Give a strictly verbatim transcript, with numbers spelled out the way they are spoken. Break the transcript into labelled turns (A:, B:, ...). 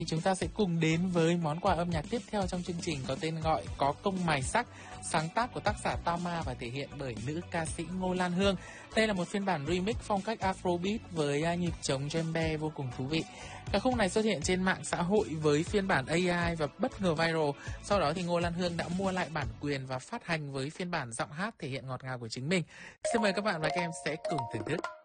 A: Thì chúng ta sẽ cùng đến với món quà âm nhạc tiếp theo trong chương trình có tên gọi Có Công Mài Sắc, sáng tác của tác giả Tama và thể hiện bởi nữ ca sĩ Ngô Lan Hương. Đây là một phiên bản remix phong cách Afrobeat với nhịp trống djembe vô cùng thú vị. Ca khúc này xuất hiện trên mạng xã hội với phiên bản a i và bất ngờ viral. Sau đó thì Ngô Lan Hương đã mua lại bản quyền và phát hành với phiên bản giọng hát thể hiện ngọt ngào của chính mình. Xin mời các bạn và các em sẽ cùng thưởng thức.